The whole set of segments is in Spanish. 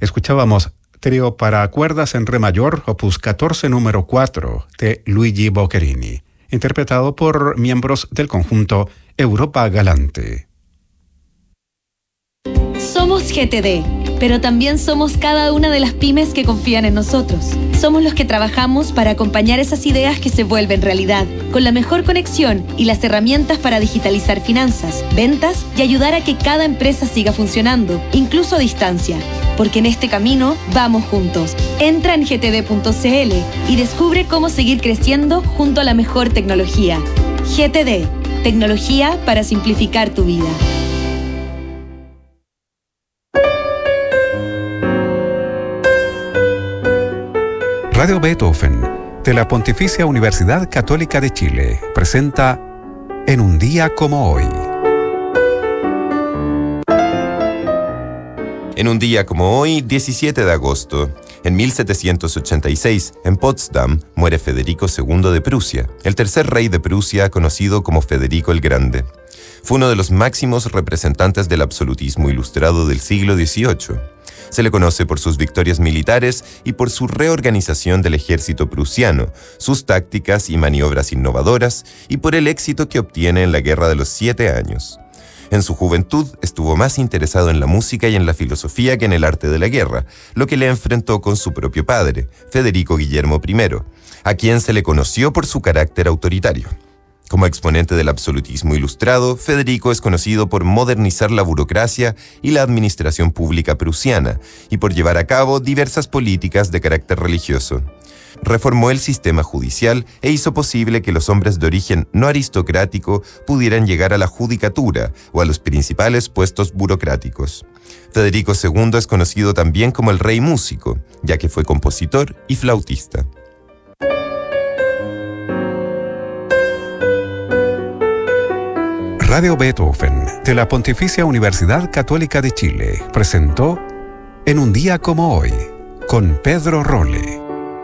Escuchábamos Trío para cuerdas en re mayor, opus 14 número 4, de Luigi Boccherini, interpretado por miembros del conjunto Europa Galante. Somos GTD, pero también somos cada una de las pymes que confían en nosotros. Somos los que trabajamos para acompañar esas ideas que se vuelven realidad, con la mejor conexión y las herramientas para digitalizar finanzas, ventas y ayudar a que cada empresa siga funcionando, incluso a distancia. Porque en este camino vamos juntos. Entra en gtd.cl y descubre cómo seguir creciendo junto a la mejor tecnología. GTD, tecnología para simplificar tu vida. Radio Beethoven, de la Pontificia Universidad Católica de Chile, presenta En un día como hoy. En un día como hoy, 17 de agosto, en 1786, en Potsdam, muere Federico II de Prusia, el tercer rey de Prusia conocido como Federico el Grande. Fue uno de los máximos representantes del absolutismo ilustrado del siglo XVIII. Se le conoce por sus victorias militares y por su reorganización del ejército prusiano, sus tácticas y maniobras innovadoras, y por el éxito que obtiene en la Guerra de los 7 Años. En su juventud estuvo más interesado en la música y en la filosofía que en el arte de la guerra, lo que le enfrentó con su propio padre, Federico Guillermo I, a quien se le conoció por su carácter autoritario. Como exponente del absolutismo ilustrado, Federico es conocido por modernizar la burocracia y la administración pública prusiana y por llevar a cabo diversas políticas de carácter religioso. Reformó el sistema judicial e hizo posible que los hombres de origen no aristocrático pudieran llegar a la judicatura o a los principales puestos burocráticos. Federico II es conocido también como el rey músico, ya que fue compositor y flautista. Radio Beethoven, de la Pontificia Universidad Católica de Chile, presentó En un día como hoy, con Pedro Rolle.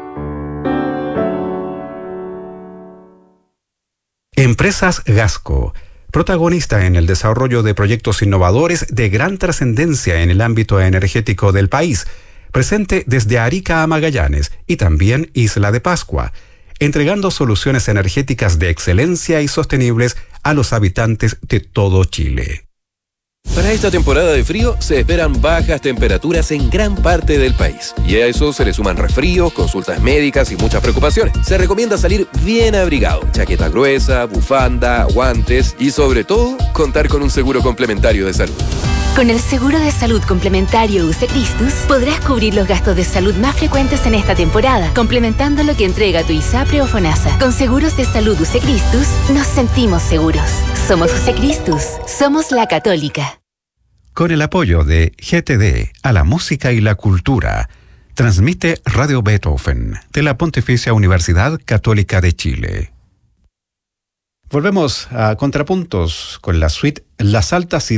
Empresas Gasco, protagonista en el desarrollo de proyectos innovadores de gran trascendencia en el ámbito energético del país, presente desde Arica a Magallanes y también Isla de Pascua, entregando soluciones energéticas de excelencia y sostenibles a los habitantes de todo Chile. Para esta temporada de frío se esperan bajas temperaturas en gran parte del país. Y a eso se le suman resfríos, consultas médicas y muchas preocupaciones. Se recomienda salir bien abrigado, chaqueta gruesa, bufanda, guantes y sobre todo, contar con un seguro complementario de salud. Con el seguro de salud complementario UC Christus podrás cubrir los gastos de salud más frecuentes en esta temporada, complementando lo que entrega tu ISAPRE o FONASA. Con seguros de salud UC Christus nos sentimos seguros. Somos UC Christus, somos la Católica. Con el apoyo de GTD a la música y la cultura, transmite Radio Beethoven de la Pontificia Universidad Católica de Chile. Volvemos a Contrapuntos con la suite Las Altas y